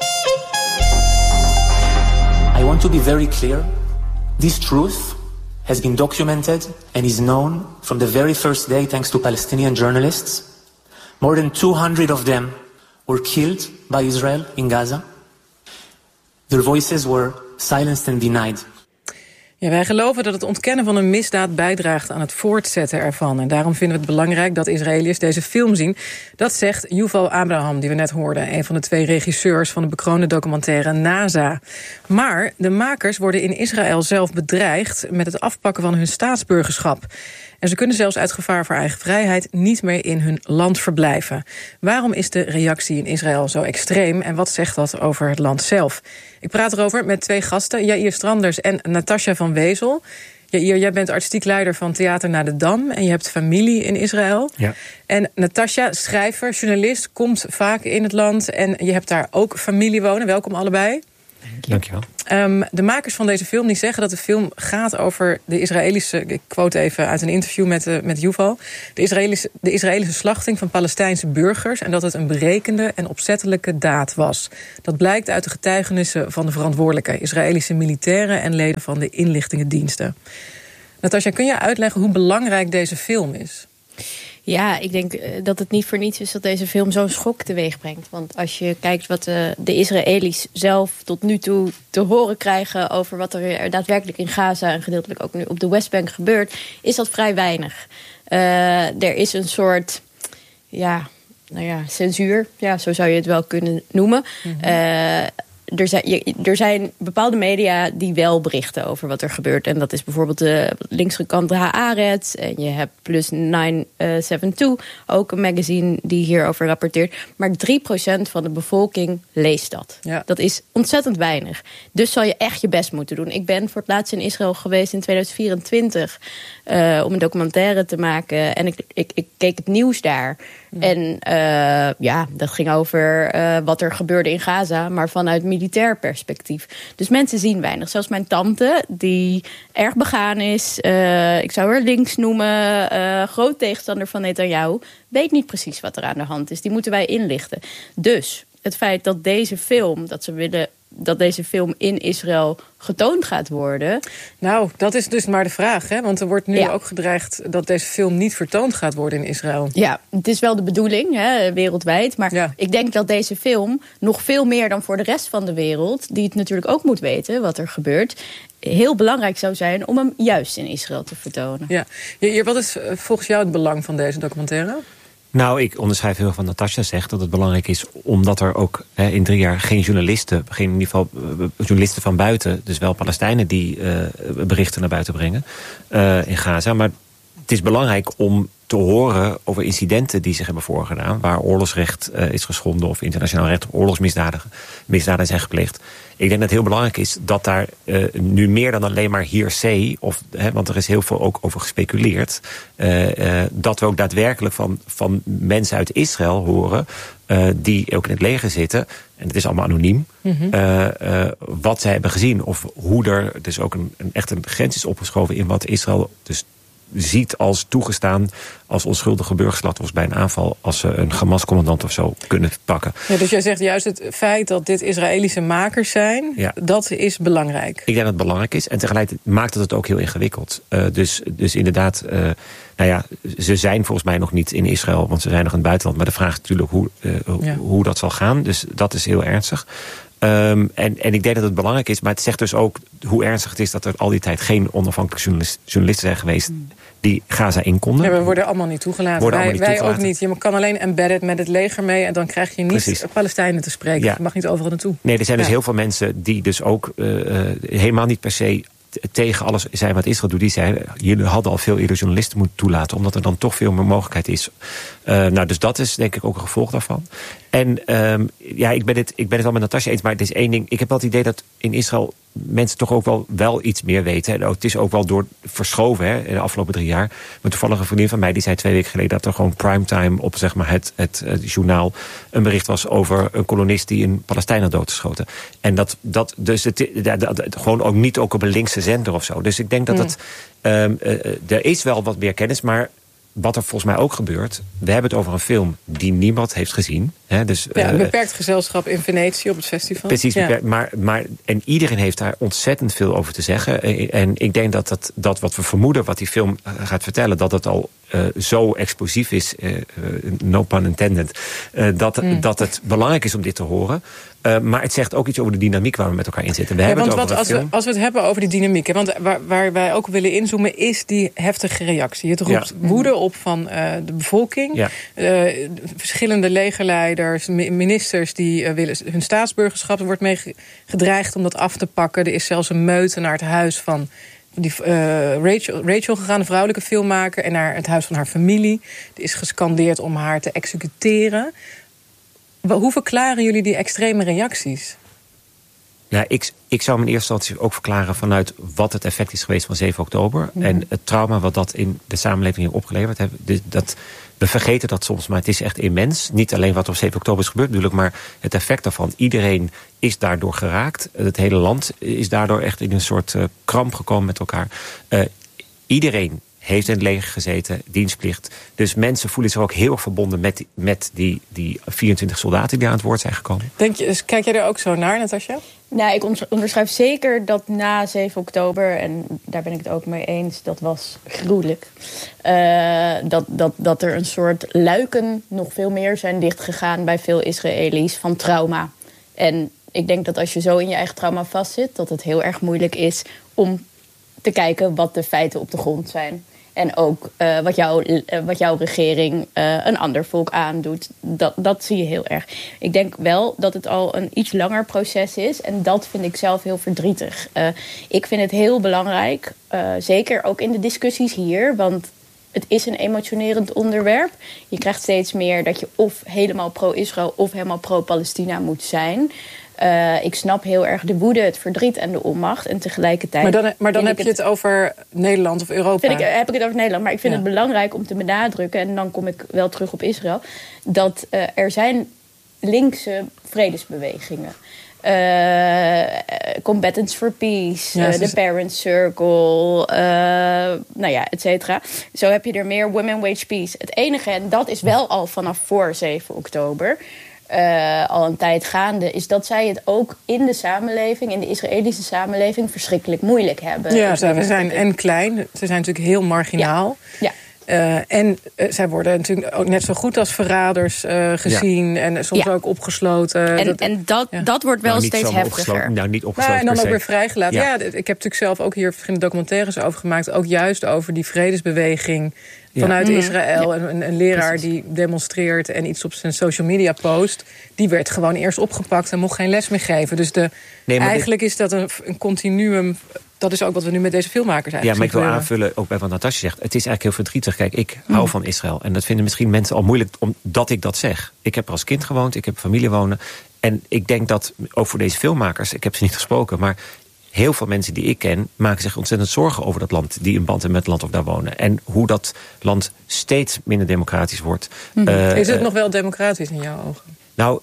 I want to be very clear. This truth has been documented and is known from the very first day thanks to Palestinian journalists. More than two hundred of them were killed by Israel in Gaza. Their voices were silenced and denied. Ja, wij geloven dat het ontkennen van een misdaad bijdraagt aan het voortzetten ervan. En daarom vinden we het belangrijk dat Israëliërs deze film zien. Dat zegt Yuval Abraham, die we net hoorden. Een van de twee regisseurs van de bekroonde documentaire NASA. Maar de makers worden in Israël zelf bedreigd met het afpakken van hun staatsburgerschap. En ze kunnen zelfs uit gevaar voor eigen vrijheid niet meer in hun land verblijven. Waarom is de reactie in Israël zo extreem en wat zegt dat over het land zelf? Ik praat erover met twee gasten, Jair Stranders en Natasja van Wezel. Jair, jij bent artistiek leider van Theater naar de Dam en je hebt familie in Israël. Ja. En Natasja, schrijver, journalist, komt vaak in het land en je hebt daar ook familie wonen. Welkom allebei. Dankjewel. Um, de makers van deze film die zeggen dat de film gaat over de Israëlische... ik quote even uit een interview met, uh, met Yuval... De Israëlische, de Israëlische slachting van Palestijnse burgers... en dat het een berekende en opzettelijke daad was. Dat blijkt uit de getuigenissen van de verantwoordelijke Israëlische militairen en leden van de inlichtingendiensten. Natasja, kun je uitleggen hoe belangrijk deze film is? Ja, ik denk dat het niet voor niets is dat deze film zo'n schok teweeg brengt. Want als je kijkt wat de, de Israëli's zelf tot nu toe te horen krijgen over wat er daadwerkelijk in Gaza en gedeeltelijk ook nu op de Westbank gebeurt, is dat vrij weinig. Uh, er is een soort, ja, nou ja, censuur, ja, zo zou je het wel kunnen noemen. Mm-hmm. Uh, Er zijn, er zijn bepaalde media die wel berichten over wat er gebeurt. En dat is bijvoorbeeld de linksgekante Haaretz. En je hebt Plus negen zeven twee, ook een magazine die hierover rapporteert. Maar drie procent van de bevolking leest dat. Ja. Dat is ontzettend weinig. Dus zal je echt je best moeten doen. Ik ben voor het laatst in Israël geweest in tweeduizend vierentwintig... Uh, om een documentaire te maken. En ik, ik, ik keek het nieuws daar. Ja. En uh, ja, dat ging over uh, wat er gebeurde in Gaza, maar vanuit militair perspectief. Dus mensen zien weinig. Zelfs mijn tante, die erg begaan is, uh, ik zou haar links noemen, uh, groot tegenstander van Netanyahu, weet niet precies wat er aan de hand is. Die moeten wij inlichten. Dus het feit dat deze film, dat ze willen dat deze film in Israël getoond gaat worden. Nou, dat is dus maar de vraag, hè? Want er wordt nu ja. ook gedreigd dat deze film niet vertoond gaat worden in Israël. Ja, het is wel de bedoeling, hè, wereldwijd. Maar ja. ik denk dat deze film nog veel meer dan voor de rest van de wereld, die het natuurlijk ook moet weten wat er gebeurt, heel belangrijk zou zijn om hem juist in Israël te vertonen. Ja. Hier, wat is volgens jou het belang van deze documentaire? Nou, ik onderschrijf heel van Natasja zegt dat het belangrijk is omdat er ook hè, in drie jaar geen journalisten, geen in ieder geval uh, journalisten van buiten, dus wel Palestijnen die uh, berichten naar buiten brengen uh, in Gaza. Maar het is belangrijk om te horen over incidenten die zich hebben voorgedaan, waar oorlogsrecht uh, is geschonden of internationaal recht op oorlogsmisdaden misdaden zijn gepleegd. Ik denk dat het heel belangrijk is dat daar uh, nu meer dan alleen maar hearsay, of, hè, want er is heel veel ook over gespeculeerd, uh, uh, dat we ook daadwerkelijk van, van mensen uit Israël horen, uh, die ook in het leger zitten, en het is allemaal anoniem, mm-hmm. uh, uh, wat zij hebben gezien. Of hoe er dus ook een, een echt een grens is opgeschoven in wat Israël dus ziet als toegestaan als onschuldige burgerslachtoffers bij een aanval, als ze een Hamas-commandant of zo kunnen pakken. Ja, dus jij zegt juist het feit dat dit Israëlische makers zijn, ja. dat is belangrijk. Ik denk dat het belangrijk is en tegelijkertijd maakt het het ook heel ingewikkeld. Uh, dus, dus inderdaad, uh, nou ja, ze zijn volgens mij nog niet in Israël, want ze zijn nog in het buitenland. Maar de vraag is natuurlijk hoe, uh, ja. hoe dat zal gaan. Dus dat is heel ernstig. Um, en, en ik denk dat het belangrijk is, maar het zegt dus ook hoe ernstig het is dat er al die tijd geen onafhankelijke journalist, journalisten zijn geweest die Gaza in konden. Ja, we worden allemaal niet toegelaten. Wij, niet wij toegelaten. ook niet. Je kan alleen embedded met het leger mee en dan krijg je niet Precies. Palestijnen te spreken. Ja. Je mag niet overal naartoe. Nee, er zijn ja. dus heel veel mensen die dus ook uh, helemaal niet per se tegen alles zijn wat Israël doet. Die zeiden, jullie hadden al veel eerder journalisten moeten toelaten, omdat er dan toch veel meer mogelijkheid is. Uh, nou, dus dat is denk ik ook een gevolg daarvan. En um, ja, ik ben, het, ik ben het wel met Natasja eens, maar het is één ding. Ik heb wel het idee dat in Israël mensen toch ook wel, wel iets meer weten. En ook, het is ook wel door verschoven hè, in de afgelopen drie jaar. Maar toevallig een vriendin van mij die zei twee weken geleden dat er gewoon primetime op zeg maar, het, het, het journaal een bericht was over een kolonist die een Palestijn had doodgeschoten. En dat, dat dus het, dat, dat, gewoon ook niet ook op een linkse zender of zo. Dus ik denk dat mm. het, um, uh, er is wel wat meer kennis, maar wat er volgens mij ook gebeurt, we hebben het over een film die niemand heeft gezien. Hè, dus, ja, een uh, beperkt gezelschap in Venetië op het festival. Precies, ja. beperkt, maar, maar, en iedereen heeft daar ontzettend veel over te zeggen. En ik denk dat, dat, dat wat we vermoeden, wat die film gaat vertellen, dat het al uh, zo explosief is, uh, no pun intended, uh, dat, mm. dat het belangrijk is om dit te horen. Uh, maar het zegt ook iets over de dynamiek waar we met elkaar in zitten. We ja, hebben want het over wat, als, we, als we het hebben over die dynamiek, hè, want waar, waar wij ook willen inzoomen is die heftige reactie. Het roept ja. woede op van uh, de bevolking. Ja. Uh, verschillende legerleiders, ministers die uh, willen hun staatsburgerschap. Er wordt mee gedreigd om dat af te pakken. Er is zelfs een meute naar het huis van die, uh, Rachel, Rachel gegaan, de vrouwelijke filmmaker, en naar het huis van haar familie. Die is gescandeerd om haar te executeren. Hoe verklaren jullie die extreme reacties? Ja, ik, ik zou me in eerste instantie ook verklaren vanuit wat het effect is geweest van zeven oktober. Mm. En het trauma wat dat in de samenleving heeft opgeleverd. Dus dat, we vergeten dat soms, maar het is echt immens. Niet alleen wat op zeven oktober is gebeurd natuurlijk, maar het effect daarvan. Iedereen is daardoor geraakt. Het hele land is daardoor echt in een soort uh, kramp gekomen met elkaar. Uh, iedereen heeft in het leger gezeten, dienstplicht. Dus mensen voelen zich ook heel erg verbonden met, die, met die, die vierentwintig soldaten die aan het woord zijn gekomen. Denk je, kijk jij er ook zo naar, Natasja? Nou, ik onderschrijf zeker dat na zeven oktober, en daar ben ik het ook mee eens, dat was gruwelijk. Uh, dat, dat, dat er een soort luiken nog veel meer zijn dichtgegaan bij veel Israëli's van trauma. En ik denk dat als je zo in je eigen trauma vastzit, dat het heel erg moeilijk is om te kijken wat de feiten op de grond zijn. En ook uh, wat, jouw, uh, wat jouw regering uh, een ander volk aandoet. Dat, dat zie je heel erg. Ik denk wel dat het al een iets langer proces is. En dat vind ik zelf heel verdrietig. Uh, ik vind het heel belangrijk. Uh, zeker ook in de discussies hier. Want het is een emotionerend onderwerp. Je krijgt steeds meer dat je of helemaal pro-Israël of helemaal pro-Palestina moet zijn. Uh, ik snap heel erg de woede, het verdriet en de onmacht. En tegelijkertijd. Maar dan, maar dan heb je het, het over Nederland of Europa? Vind ik, heb ik het over Nederland. Maar ik vind ja. het belangrijk om te benadrukken, en dan kom ik wel terug op Israël, dat uh, er zijn linkse vredesbewegingen. Uh, Combatants for Peace, ja, uh, de Parents Circle, uh, nou ja, et cetera. Zo heb je er meer. Women Wage Peace. Het enige, en dat is wel al vanaf voor zeven oktober... Uh, al een tijd gaande, is dat zij het ook in de samenleving, in de Israëlische samenleving, verschrikkelijk moeilijk hebben. Ja, ze we zijn en klein. Ze zijn natuurlijk heel marginaal. Ja. ja. Uh, en uh, zij worden natuurlijk ook net zo goed als verraders uh, gezien. Ja. En soms ja. ook opgesloten. En dat, en dat, ja. dat wordt wel nou, steeds heftiger. Nou, niet opgesloten. Nou, en dan ook weer vrijgelaten. Ja. ja, ik heb natuurlijk zelf ook hier verschillende documentaires over gemaakt. Ook juist over die vredesbeweging vanuit ja. Israël. Ja. Een, een leraar Precies. die demonstreert en iets op zijn social media post, die werd gewoon eerst opgepakt en mocht geen les meer geven. Dus de, nee, eigenlijk dit... is dat een, een continuum. Dat is ook wat we nu met deze filmmakers eigenlijk Ja, maar ik wil aanvullen, ook bij wat Natasja zegt. Het is eigenlijk heel verdrietig. Kijk, ik hou mm. van Israël. En dat vinden misschien mensen al moeilijk omdat ik dat zeg. Ik heb er als kind gewoond, ik heb familie wonen. En ik denk dat, ook voor deze filmmakers, ik heb ze niet gesproken, maar heel veel mensen die ik ken maken zich ontzettend zorgen over dat land, die in band hebben met het land of daar wonen. En hoe dat land steeds minder democratisch wordt. Mm. Uh, is het uh, nog wel democratisch in jouw ogen? Nou,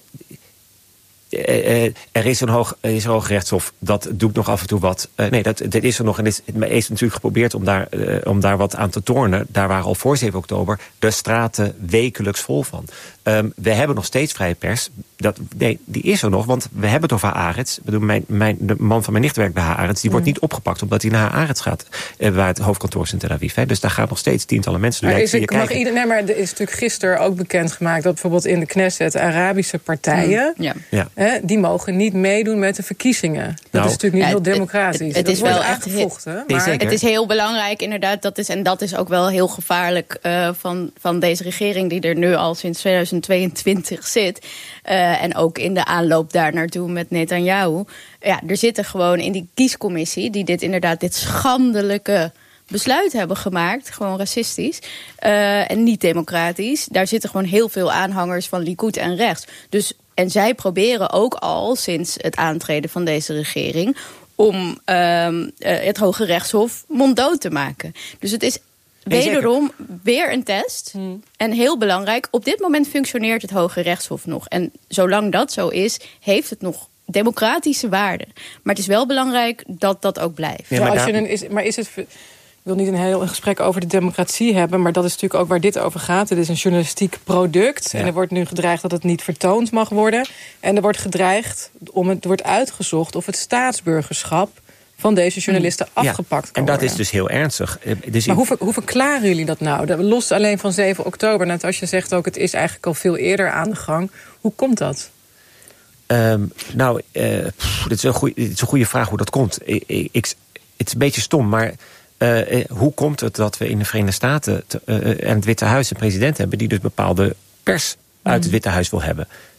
Uh, uh, er is een hoog, er is een hoog rechtshof, dat doet nog af en toe wat. Uh, nee, dat, dat is er nog. En het is, het is natuurlijk geprobeerd om daar, uh, om daar wat aan te tornen. Daar waren al voor zeven oktober de straten wekelijks vol van. Um, we hebben nog steeds vrije pers. Dat, nee, die is er nog, want we hebben het over Haaretz. Ik bedoel, mijn, mijn, de man van mijn nicht werkt bij Haaretz. Die mm. wordt niet opgepakt omdat hij naar Haaretz gaat. Uh, waar het hoofdkantoor is in Tel Aviv. Hè. Dus daar gaan nog steeds tientallen mensen door. Maar is het, mag ieder, nee, maar er is natuurlijk gisteren ook bekendgemaakt dat bijvoorbeeld in de Knesset Arabische partijen, mm. ja. Ja. Hè, die mogen niet meedoen met de verkiezingen. Dat nou, is natuurlijk niet ja, heel democratisch. Het, het, het is wel echt gevochten. Maar het is heel belangrijk, inderdaad. Dat is, en dat is ook wel heel gevaarlijk uh, van, van deze regering, die er nu al sinds tweeduizend tweeëntwintig zit. Uh, en ook in de aanloop daar naartoe met Netanyahu. Ja, er zitten gewoon in die kiescommissie, die dit inderdaad, dit schandelijke besluit hebben gemaakt, gewoon racistisch uh, en niet democratisch. Daar zitten gewoon heel veel aanhangers van Likud en rechts. Dus, en zij proberen ook al sinds het aantreden van deze regering om uh, uh, het Hoge Rechtshof monddood te maken. Dus het is wederom weer een test. Hmm. En heel belangrijk, op dit moment functioneert het Hoge Rechtshof nog. En zolang dat zo is, heeft het nog democratische waarde. Maar het is wel belangrijk dat dat ook blijft. Ja, maar, als je een, is, maar is het... Ik wil niet een heel gesprek over de democratie hebben, maar dat is natuurlijk ook waar dit over gaat. Het is een journalistiek product. Ja. En er wordt nu gedreigd dat het niet vertoond mag worden. En er wordt gedreigd, om het wordt uitgezocht of het staatsburgerschap van deze journalisten ja. afgepakt kan En dat worden. is dus heel ernstig. Dus maar hoe, hoe verklaren jullie dat nou? Los alleen van zeven oktober. Net als je zegt ook, het is eigenlijk al veel eerder aan de gang. Hoe komt dat? Um, nou, uh, pff, dit, is een goeie, dit is een goede vraag hoe dat komt. Ik, ik, ik, het is een beetje stom, maar Uh, hoe komt het dat we in de Verenigde Staten te, uh, en het Witte Huis een president hebben die dus bepaalde pers uit het Witte Huis wil hebben?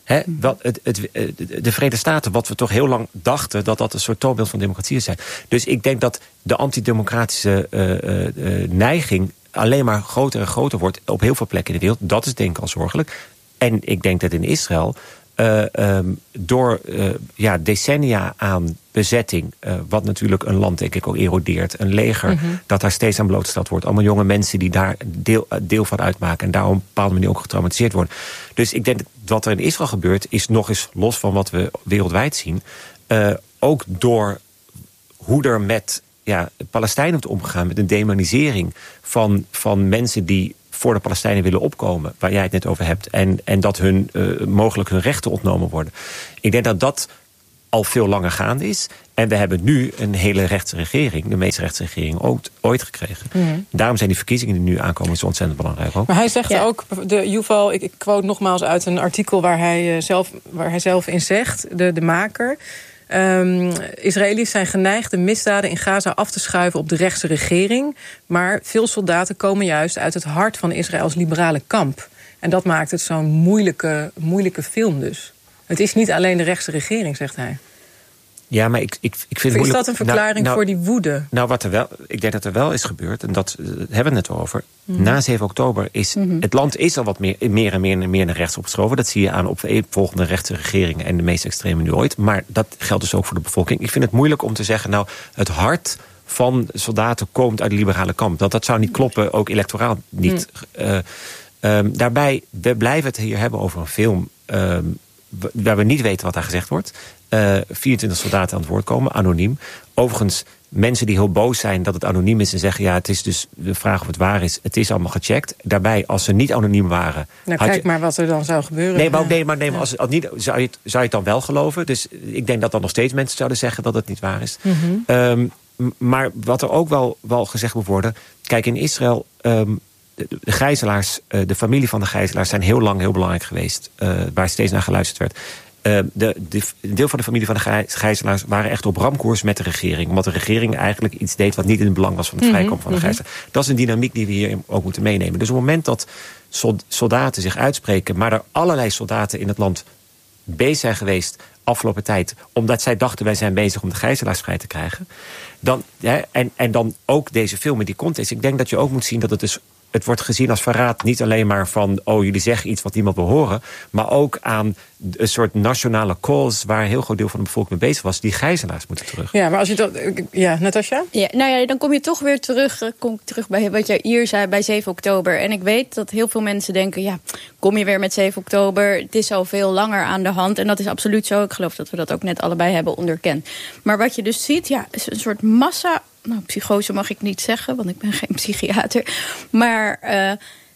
He, wat, het, het, de Verenigde Staten, wat we toch heel lang dachten, dat dat een soort toonbeeld van democratie is. Dus ik denk dat de antidemocratische uh, uh, neiging alleen maar groter en groter wordt op heel veel plekken in de wereld. Dat is denk ik al zorgelijk. En ik denk dat in Israël Uh, um, door uh, ja, decennia aan bezetting, uh, wat natuurlijk een land denk ik ook erodeert, een leger mm-hmm. dat daar steeds aan blootgesteld wordt. Allemaal jonge mensen die daar deel, deel van uitmaken en daarom op een bepaalde manier ook getraumatiseerd worden. Dus ik denk dat wat er in Israël gebeurt is nog eens los van wat we wereldwijd zien. Uh, ook door hoe er met ja, Palestijnen wordt omgegaan, met een demonisering van, van mensen die voor de Palestijnen willen opkomen, waar jij het net over hebt, en, en dat hun uh, mogelijk hun rechten ontnomen worden. Ik denk dat dat al veel langer gaande is. En we hebben nu een hele rechtse regering, de meest rechtse regering ooit, ooit gekregen. Mm-hmm. Daarom zijn die verkiezingen die nu aankomen zo ontzettend belangrijk ook. Maar hij zegt ja. ook, de Yuval, ik, ik quote nogmaals uit een artikel waar hij, uh, zelf, waar hij zelf in zegt, de, de maker. Um, Israëli's zijn geneigd de misdaden in Gaza af te schuiven op de rechtse regering. Maar veel soldaten komen juist uit het hart van Israëls liberale kamp. En dat maakt het zo'n moeilijke, moeilijke film dus. Het is niet alleen de rechtse regering, zegt hij. Ja, maar ik, ik, ik vind is het dat een verklaring nou, nou, voor die woede? Nou, wat er wel, ik denk dat er wel is gebeurd, en dat uh, hebben we het net over. Mm-hmm. Na zeven oktober is mm-hmm. het land is al wat meer, meer en meer en meer naar rechts opgeschoven. Dat zie je aan opvolgende rechtse regeringen en de meest extreme nu ooit. Maar dat geldt dus ook voor de bevolking. Ik vind het moeilijk om te zeggen, nou, het hart van soldaten komt uit de liberale kamp. Dat, dat zou niet kloppen, ook electoraal niet. Mm. Uh, um, daarbij, we blijven het hier hebben over een film Um, waar we niet weten wat daar gezegd wordt. Uh, vierentwintig soldaten aan het woord komen, anoniem. Overigens, mensen die heel boos zijn dat het anoniem is en zeggen, ja, het is dus de vraag of het waar is. Het is allemaal gecheckt. Daarbij, als ze niet anoniem waren. Nou, kijk je, maar wat er dan zou gebeuren. Nee, maar, nee, maar, nee, maar als, als niet, zou, je het, zou je het dan wel geloven? Dus ik denk dat dan nog steeds mensen zouden zeggen dat het niet waar is. Mm-hmm. Um, maar wat er ook wel, wel gezegd moet worden. Kijk, in Israël, Um, De, de gijzelaars, de familie van de gijzelaars zijn heel lang heel belangrijk geweest. Uh, waar steeds naar geluisterd werd. Uh, de, de, een deel van de familie van de gijzelaars waren echt op ramkoers met de regering. Omdat de regering eigenlijk iets deed wat niet in het belang was van het mm-hmm, vrijkomen van de gijzelaars. Mm-hmm. Dat is een dynamiek die we hier ook moeten meenemen. Dus op het moment dat soldaten zich uitspreken, maar er allerlei soldaten in het land bezig zijn geweest afgelopen tijd, omdat zij dachten wij zijn bezig om de gijzelaars vrij te krijgen. Dan, hè, en, en dan ook deze film in die context. Ik denk dat je ook moet zien dat het dus het wordt gezien als verraad niet alleen maar van, oh, jullie zeggen iets wat niemand wil horen, maar ook aan een soort nationale cause waar een heel groot deel van de bevolking mee bezig was. Die gijzelaars moeten terug. Ja, maar als je dat, ja, Natasja? Ja, nou ja, dan kom je toch weer terug, kom ik terug bij wat jij hier zei bij zeven oktober. En ik weet dat heel veel mensen denken, ja, kom je weer met zeven oktober? Het is al veel langer aan de hand. En dat is absoluut zo. Ik geloof dat we dat ook net allebei hebben onderkend. Maar wat je dus ziet, ja, is een soort massa. Nou, psychose mag ik niet zeggen, want ik ben geen psychiater. Maar uh,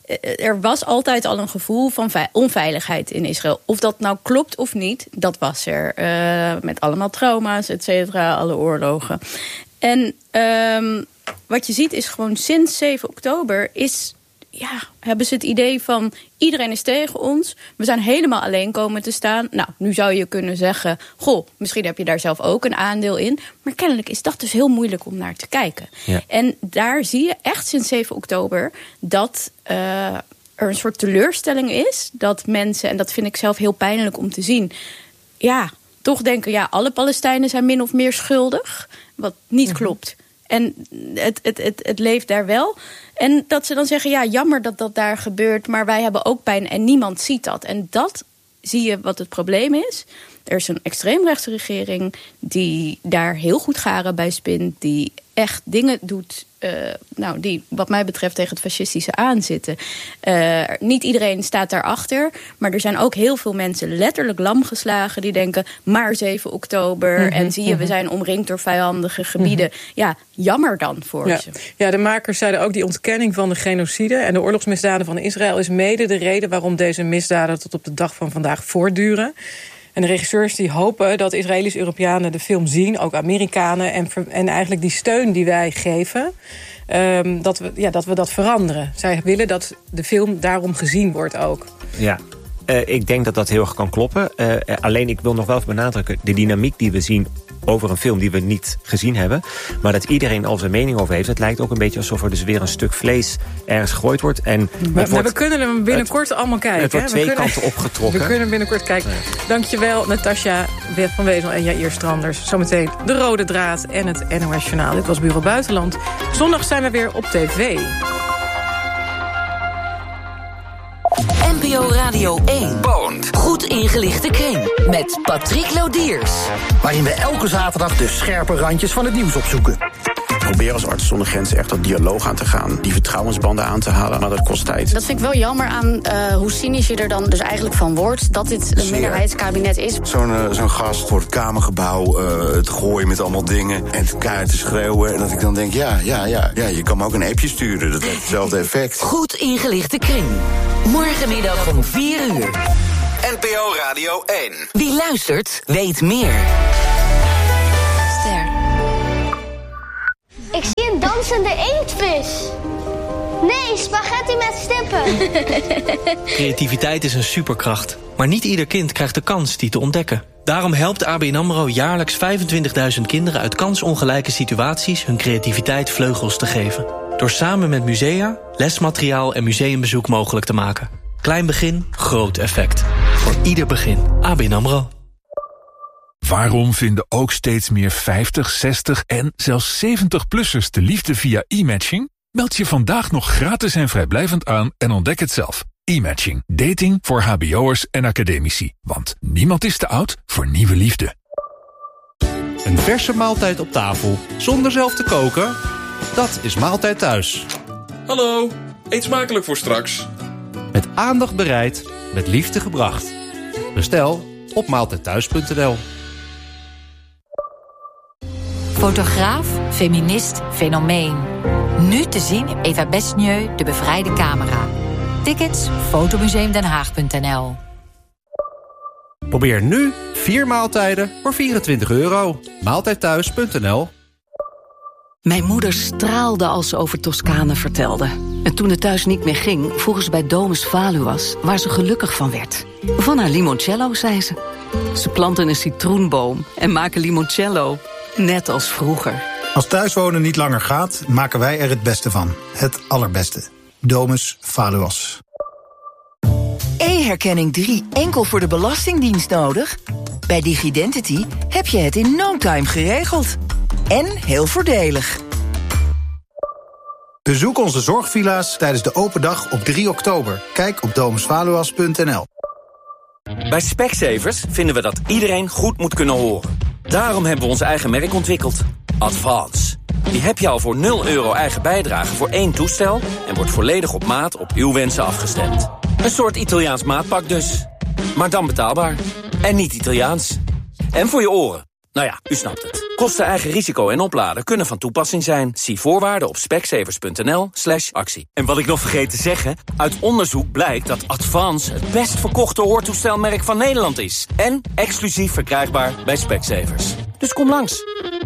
er was altijd al een gevoel van onveiligheid in Israël. Of dat nou klopt of niet, dat was er. Uh, met allemaal trauma's, et cetera, alle oorlogen. En um, wat je ziet is gewoon sinds zeven oktober is, ja, hebben ze het idee van iedereen is tegen ons. We zijn helemaal alleen komen te staan. Nou, nu zou je kunnen zeggen, goh, misschien heb je daar zelf ook een aandeel in. Maar kennelijk is dat dus heel moeilijk om naar te kijken. Ja. En daar zie je echt sinds zeven oktober dat uh, er een soort teleurstelling is. Dat mensen, en dat vind ik zelf heel pijnlijk om te zien, ja, toch denken, ja, alle Palestijnen zijn min of meer schuldig. Wat niet mm-hmm. klopt. En het, het, het, het leeft daar wel. En dat ze dan zeggen, ja, jammer dat dat daar gebeurt, maar wij hebben ook pijn en niemand ziet dat. En dat zie je wat het probleem is. Er is een extreemrechtse regering die daar heel goed garen bij spint, die echt dingen doet, uh, nou, die wat mij betreft tegen het fascistische aanzitten. Uh, niet iedereen staat daarachter, maar er zijn ook heel veel mensen letterlijk lam geslagen die denken, maar zeven oktober, mm-hmm, en zie je, we zijn omringd door vijandige gebieden. Mm-hmm. Ja, jammer dan voor ja. ze. Ja, de makers zeiden ook, die ontkenning van de genocide en de oorlogsmisdaden van Israël is mede de reden waarom deze misdaden tot op de dag van vandaag voortduren. En de regisseurs die hopen dat Israëlische Europeanen de film zien, ook Amerikanen, en, en eigenlijk die steun die wij geven, um, dat, we, ja, dat we dat veranderen. Zij willen dat de film daarom gezien wordt ook. Ja. Uh, ik denk dat dat heel erg kan kloppen. Uh, alleen ik wil nog wel even benadrukken, de dynamiek die we zien over een film die we niet gezien hebben, maar dat iedereen al zijn mening over heeft. Het lijkt ook een beetje alsof er dus weer een stuk vlees ergens gegooid wordt. En maar, wordt, maar we kunnen hem binnenkort het, allemaal kijken. Het wordt hè? twee we kunnen, kanten opgetrokken. We kunnen binnenkort kijken. Ja. Dankjewel, Natasja van Wezel en Jair Stranders. Zometeen de Rode Draad en het N O S Journaal. Dit was Bureau Buitenland. Zondag zijn we weer op tv. N P O Radio één. Bond. Goed ingelichte kring. Met Patrick Lodiers. Waarin we elke zaterdag de scherpe randjes van het nieuws opzoeken. Probeer als Artsen zonder Grenzen echt dat dialoog aan te gaan. Die vertrouwensbanden aan te halen, maar dat kost tijd. Dat vind ik wel jammer aan uh, hoe cynisch je er dan dus eigenlijk van wordt. Dat dit een minderheidskabinet is. Zo'n uh, zo'n gast voor het Kamergebouw uh, het gooien met allemaal dingen. En keihard te schreeuwen. En dat ik dan denk, ja, ja, ja, ja, je kan me ook een appje sturen. Dat heeft hetzelfde effect. Goed ingelichte kring. Morgenmiddag om vier uur. N P O Radio één. Wie luistert, weet meer. Ster. Ik zie een dansende inktvis. Nee, spaghetti met stippen. Creativiteit is een superkracht. Maar niet ieder kind krijgt de kans die te ontdekken. Daarom helpt A B N AMRO jaarlijks vijfentwintigduizend kinderen uit kansongelijke situaties hun creativiteit vleugels te geven. Door samen met musea, lesmateriaal en museumbezoek mogelijk te maken. Klein begin, groot effect. Voor ieder begin. A B N AMRO. Waarom vinden ook steeds meer vijftig, zestig en zelfs zeventig-plussers de liefde via e-matching? Meld je vandaag nog gratis en vrijblijvend aan en ontdek het zelf. E-matching. Dating voor hbo'ers en academici. Want niemand is te oud voor nieuwe liefde. Een verse maaltijd op tafel, zonder zelf te koken? Dat is Maaltijd Thuis. Hallo, eet smakelijk voor straks. Met aandacht bereid, met liefde gebracht. Bestel op maaltijdthuis punt n l. Fotograaf, feminist, fenomeen. Nu te zien in Eva Besnieu, De Bevrijde Camera. Tickets fotomuseumdenhaag punt n l. Probeer nu vier maaltijden voor vierentwintig euro. maaltijdthuis punt n l. Mijn moeder straalde als ze over Toscane vertelde. En toen het thuis niet meer ging, vroegen ze bij Domus Valuas, waar ze gelukkig van werd. Van haar limoncello, zei ze. Ze planten een citroenboom en maken limoncello. Net als vroeger. Als thuiswonen niet langer gaat, maken wij er het beste van. Het allerbeste. Domus Valuas. E-herkenning drie enkel voor de Belastingdienst nodig? Bij Digidentity heb je het in no time geregeld. En heel voordelig. Bezoek onze zorgvilla's tijdens de open dag op drie oktober. Kijk op domus valuas punt n l. Bij Specsavers vinden we dat iedereen goed moet kunnen horen. Daarom hebben we ons eigen merk ontwikkeld. Advance. Die heb je al voor nul euro eigen bijdrage voor één toestel en wordt volledig op maat op uw wensen afgestemd. Een soort Italiaans maatpak dus. Maar dan betaalbaar. En niet Italiaans. En voor je oren. Nou ja, u snapt het. Kosten, eigen risico en opladen kunnen van toepassing zijn. Zie voorwaarden op specsavers punt n l slash actie. En wat ik nog vergeet te zeggen, uit onderzoek blijkt dat Advance het best verkochte hoortoestelmerk van Nederland is. En exclusief verkrijgbaar bij Specsavers. Dus kom langs.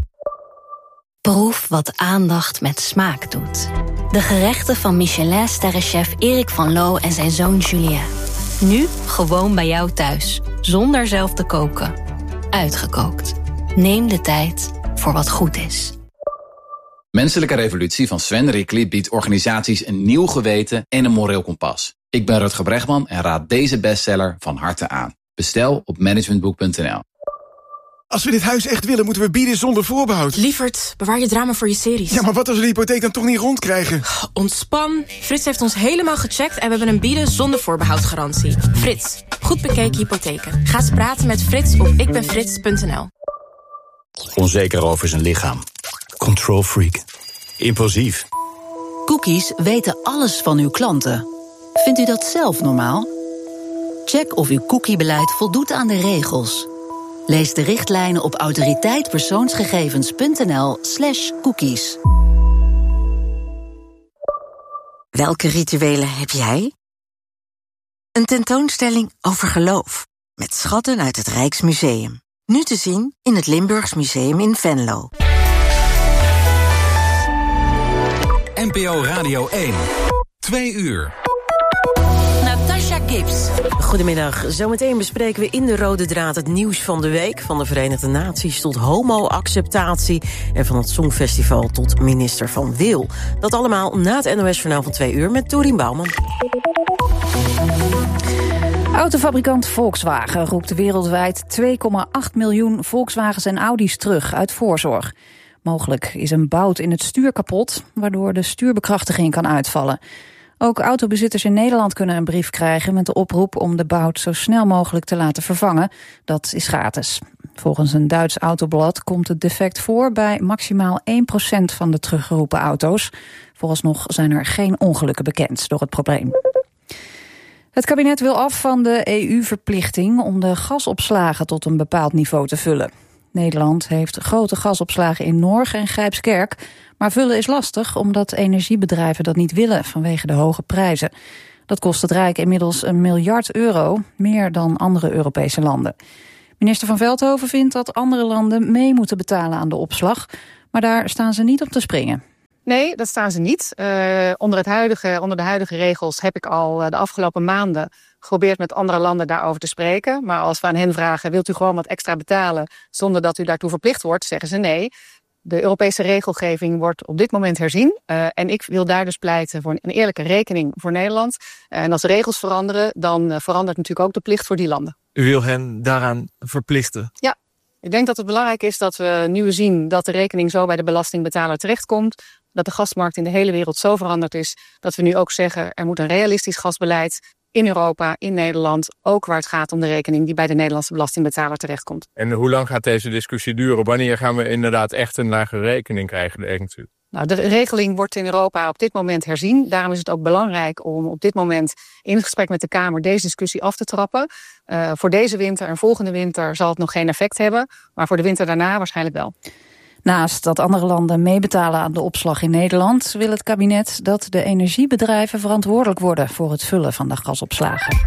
Proef wat aandacht met smaak doet. De gerechten van Michelin-sterrenchef Erik van Loo en zijn zoon Julien. Nu gewoon bij jou thuis, zonder zelf te koken. Uitgekookt. Neem de tijd voor wat goed is. Menselijke Revolutie van Sven Rickli biedt organisaties een nieuw geweten en een moreel kompas. Ik ben Rutger Bregman en raad deze bestseller van harte aan. Bestel op managementboek punt n l. Als we dit huis echt willen, moeten we bieden zonder voorbehoud. Lievert, bewaar je drama voor je series. Ja, maar wat als we de hypotheek dan toch niet rondkrijgen? Ontspan. Frits heeft ons helemaal gecheckt en we hebben een bieden zonder voorbehoud garantie. Frits, goed bekeken hypotheken. Ga eens praten met Frits op ikbenfrits punt n l. Onzeker over zijn lichaam. Control freak. Impulsief. Cookies weten alles van uw klanten. Vindt u dat zelf normaal? Check of uw cookiebeleid voldoet aan de regels. Lees de richtlijnen op autoriteitpersoonsgegevens punt n l slash cookies. Welke rituelen heb jij? Een tentoonstelling over geloof. Met schatten uit het Rijksmuseum. Nu te zien in het Limburgs Museum in Venlo. N P O Radio één. Twee uur. Natasja Gips. Goedemiddag. Zometeen bespreken we in de Rode Draad het nieuws van de week. Van de Verenigde Naties tot homo-acceptatie. En van het Songfestival tot minister van Wil. Dat allemaal na het N O S-journaal van twee uur met Dorien Bouwman. Autofabrikant Volkswagen roept wereldwijd twee komma acht miljoen Volkswagens en Audi's terug uit voorzorg. Mogelijk is een bout in het stuur kapot, waardoor de stuurbekrachtiging kan uitvallen. Ook autobezitters in Nederland kunnen een brief krijgen met de oproep om de bout zo snel mogelijk te laten vervangen. Dat is gratis. Volgens een Duits autoblad komt het defect voor bij maximaal één procent van de teruggeroepen auto's. Vooralsnog zijn er geen ongelukken bekend door het probleem. Het kabinet wil af van de E U-verplichting om de gasopslagen tot een bepaald niveau te vullen. Nederland heeft grote gasopslagen in Norg en Grijpskerk, maar vullen is lastig omdat energiebedrijven dat niet willen vanwege de hoge prijzen. Dat kost het Rijk inmiddels een miljard euro, meer dan andere Europese landen. Minister Van Veldhoven vindt dat andere landen mee moeten betalen aan de opslag, maar daar staan ze niet op te springen. Nee, dat staan ze niet. Uh, onder, het huidige, onder de huidige regels heb ik al uh, de afgelopen maanden geprobeerd met andere landen daarover te spreken. Maar als we aan hen vragen, wilt u gewoon wat extra betalen zonder dat u daartoe verplicht wordt, zeggen ze nee. De Europese regelgeving wordt op dit moment herzien. Uh, en ik wil daar dus pleiten voor een eerlijke rekening voor Nederland. Uh, en als de regels veranderen, dan uh, verandert natuurlijk ook de plicht voor die landen. U wil hen daaraan verplichten? Ja. Ik denk dat het belangrijk is dat we nu zien dat de rekening zo bij de belastingbetaler terechtkomt. Dat de gasmarkt in de hele wereld zo veranderd is dat we nu ook zeggen er moet een realistisch gasbeleid in Europa, in Nederland, ook waar het gaat om de rekening die bij de Nederlandse belastingbetaler terechtkomt. En hoe lang gaat deze discussie duren? Wanneer gaan we inderdaad echt een lage rekening krijgen, denkt u? Nou, de regeling wordt in Europa op dit moment herzien. Daarom is het ook belangrijk om op dit moment in het gesprek met de Kamer deze discussie af te trappen. Uh, voor deze winter en volgende winter zal het nog geen effect hebben, maar voor de winter daarna waarschijnlijk wel. Naast dat andere landen meebetalen aan de opslag in Nederland wil het kabinet dat de energiebedrijven verantwoordelijk worden voor het vullen van de gasopslagen.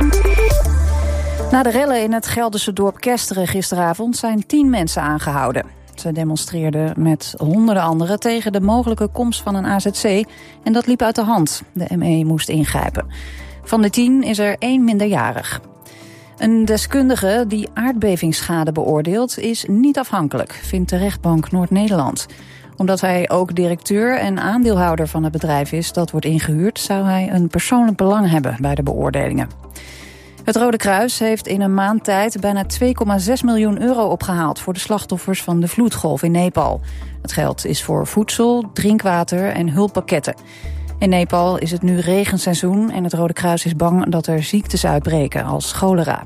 Na de rellen in het Gelderse dorp Kesteren gisteravond zijn tien mensen aangehouden. Ze demonstreerden met honderden anderen tegen de mogelijke komst van een A Z C en dat liep uit de hand. De M E moest ingrijpen. Van de tien is er één minderjarig. Een deskundige die aardbevingsschade beoordeelt is niet afhankelijk, vindt de rechtbank Noord-Nederland. Omdat hij ook directeur en aandeelhouder van het bedrijf is dat wordt ingehuurd, zou hij een persoonlijk belang hebben bij de beoordelingen. Het Rode Kruis heeft in een maand tijd bijna twee komma zes miljoen euro opgehaald voor de slachtoffers van de vloedgolf in Nepal. Het geld is voor voedsel, drinkwater en hulppakketten. In Nepal is het nu regenseizoen en het Rode Kruis is bang dat er ziektes uitbreken als cholera.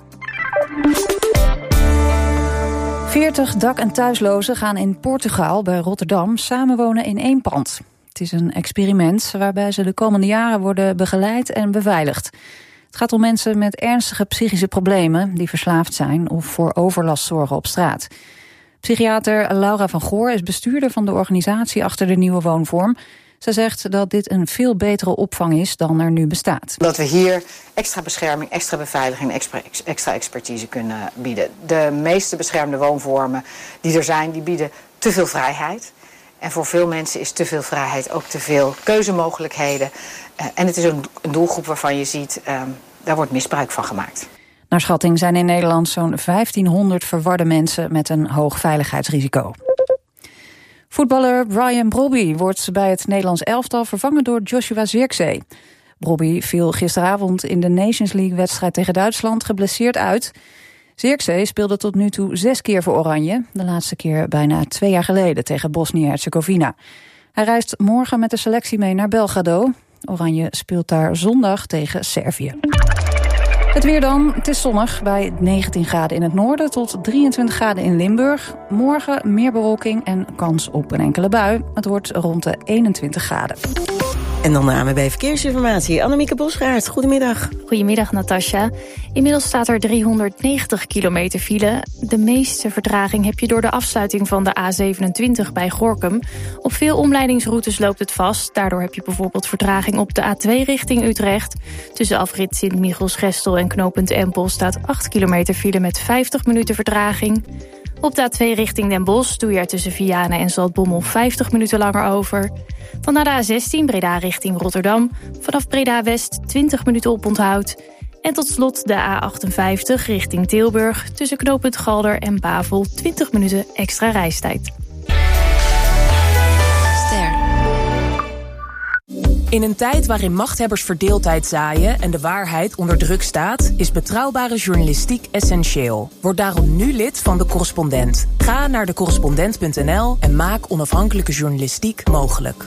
veertig dak- en thuislozen gaan in Portugal bij Rotterdam samenwonen in één pand. Het is een experiment waarbij ze de komende jaren worden begeleid en beveiligd. Het gaat om mensen met ernstige psychische problemen die verslaafd zijn of voor overlast zorgen op straat. Psychiater Laura van Goor is bestuurder van de organisatie achter de nieuwe woonvorm. Ze zegt dat dit een veel betere opvang is dan er nu bestaat. Dat we hier extra bescherming, extra beveiliging en extra expertise kunnen bieden. De meeste beschermde woonvormen die er zijn, die bieden te veel vrijheid. En voor veel mensen is te veel vrijheid ook te veel keuzemogelijkheden. Uh, en het is een, een doelgroep waarvan je ziet, uh, daar wordt misbruik van gemaakt. Naar schatting zijn in Nederland zo'n vijftienhonderd verwarde mensen met een hoog veiligheidsrisico. Voetballer Brian Brobby wordt bij het Nederlands elftal vervangen door Joshua Zirkzee. Brobby viel gisteravond in de Nations League-wedstrijd tegen Duitsland geblesseerd uit. Zirkzee speelde tot nu toe zes keer voor Oranje. De laatste keer bijna twee jaar geleden tegen Bosnië-Herzegovina. Hij reist morgen met de selectie mee naar Belgrado. Oranje speelt daar zondag tegen Servië. Het weer dan. Het is zonnig bij negentien graden in het noorden tot drieëntwintig graden in Limburg. Morgen meer bewolking en kans op een enkele bui. Het wordt rond de eenentwintig graden. En dan de A N W B Verkeersinformatie. Annemieke Bosgaard, goedemiddag. Goedemiddag, Natasja. Inmiddels staat er driehonderdnegentig kilometer file. De meeste vertraging heb je door de afsluiting van de A zevenentwintig bij Gorinchem. Op veel omleidingsroutes loopt het vast. Daardoor heb je bijvoorbeeld vertraging op de A twee richting Utrecht. Tussen afrit Sint-Michiels-Gestel en knooppunt Empel staat acht kilometer file met vijftig minuten vertraging. Op de A twee richting Den Bosch doe je er tussen Vianen en Zaltbommel vijftig minuten langer over. Dan naar de A zestien Breda richting Rotterdam. Vanaf Breda West twintig minuten oponthoud. En tot slot de A achtenvijftig richting Tilburg. Tussen knooppunt Galder en Bavel twintig minuten extra reistijd. In een tijd waarin machthebbers verdeeldheid zaaien en de waarheid onder druk staat, is betrouwbare journalistiek essentieel. Word daarom nu lid van De Correspondent. Ga naar de correspondent punt n l en maak onafhankelijke journalistiek mogelijk.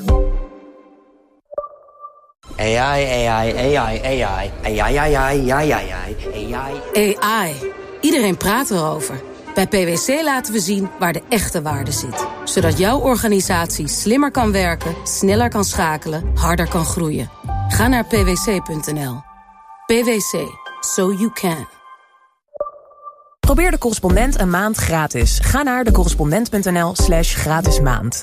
A I, A I, A I, A I, A I, A I, A I, A I, A I. A I. Iedereen praat erover. Bij P W C laten we zien waar de echte waarde zit. Zodat jouw organisatie slimmer kan werken, sneller kan schakelen, harder kan groeien. Ga naar p w c punt n l. P W C. So you can. Probeer De Correspondent een maand gratis. Ga naar de correspondent punt n l slash gratis maand.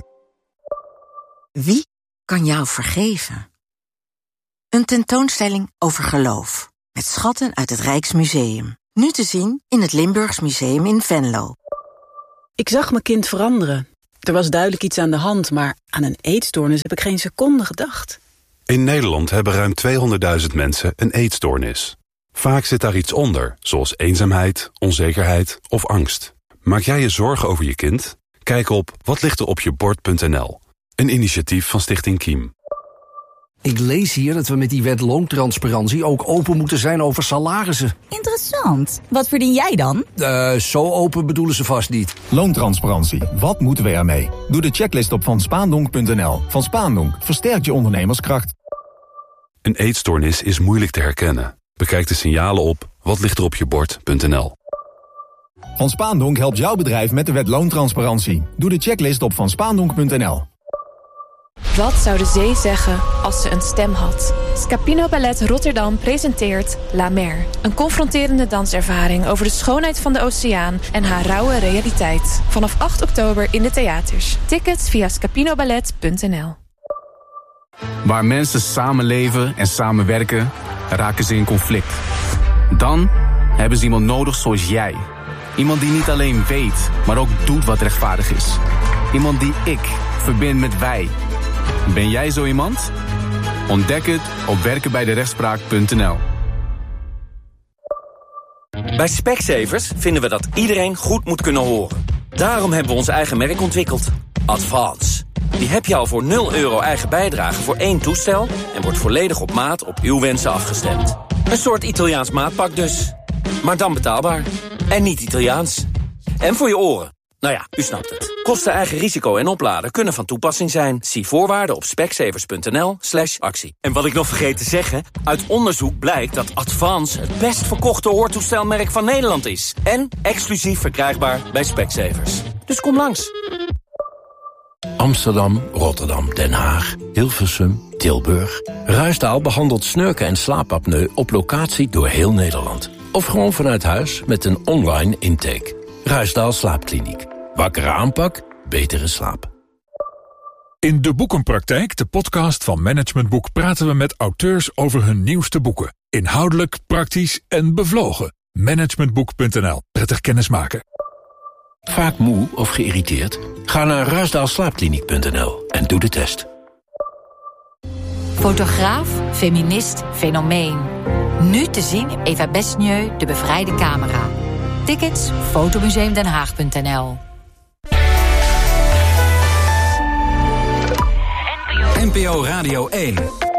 Wie kan jou vergeven? Een tentoonstelling over geloof. Met schatten uit het Rijksmuseum. Nu te zien in het Limburgs Museum in Venlo. Ik zag mijn kind veranderen. Er was duidelijk iets aan de hand, maar aan een eetstoornis heb ik geen seconde gedacht. In Nederland hebben ruim tweehonderdduizend mensen een eetstoornis. Vaak zit daar iets onder, zoals eenzaamheid, onzekerheid of angst. Maak jij je zorgen over je kind? Kijk op watlichteropjebord punt n l. Een initiatief van Stichting Kiem. Ik lees hier dat we met die wet loontransparantie ook open moeten zijn over salarissen. Interessant. Wat verdien jij dan? Uh, zo open bedoelen ze vast niet. Loontransparantie. Wat moeten we ermee? Doe de checklist op van spaandonk punt n l. Van Spaandonk versterkt je ondernemerskracht. Een eetstoornis is moeilijk te herkennen. Bekijk de signalen op watlichteropjebord punt n l. Van Spaandonk helpt jouw bedrijf met de wet loontransparantie. Doe de checklist op van spaandonk punt n l. Wat zou de zee zeggen als ze een stem had? Scapino Ballet Rotterdam presenteert La Mer. Een confronterende danservaring over de schoonheid van de oceaan en haar rauwe realiteit. Vanaf acht oktober in de theaters. Tickets via scapinoballet punt n l. Waar mensen samenleven en samenwerken, raken ze in conflict. Dan hebben ze iemand nodig zoals jij. Iemand die niet alleen weet, maar ook doet wat rechtvaardig is. Iemand die ik verbind met wij. Ben jij zo iemand? Ontdek het op werken bij de rechtspraak punt n l. Bij Specsavers vinden we dat iedereen goed moet kunnen horen. Daarom hebben we ons eigen merk ontwikkeld. Advance. Die heb je al voor nul euro eigen bijdrage voor één toestel en wordt volledig op maat op uw wensen afgestemd. Een soort Italiaans maatpak dus. Maar dan betaalbaar. En niet Italiaans. En voor je oren. Nou ja, u snapt het. Kosten, eigen risico en opladen kunnen van toepassing zijn. Zie voorwaarden op specsavers punt n l slash actie. En wat ik nog vergeet te zeggen, uit onderzoek blijkt dat Advance het best verkochte hoortoestelmerk van Nederland is. En exclusief verkrijgbaar bij Specsavers. Dus kom langs. Amsterdam, Rotterdam, Den Haag, Hilversum, Tilburg. Ruisdaal behandelt snurken en slaapapneu op locatie door heel Nederland. Of gewoon vanuit huis met een online intake. Ruisdaal Slaapkliniek. Wakkere aanpak, betere slaap. In De Boekenpraktijk, de podcast van Management Boek, praten we met auteurs over hun nieuwste boeken. Inhoudelijk, praktisch en bevlogen. managementboek punt n l. Prettig kennismaken. Vaak moe of geïrriteerd? Ga naar ruisdaal slaapkliniek punt n l en doe de test. Fotograaf, feminist, fenomeen. Nu te zien Eva Besnieu, De Bevrijde Camera. Tickets fotomuseumdenhaag punt n l. N P O Radio één.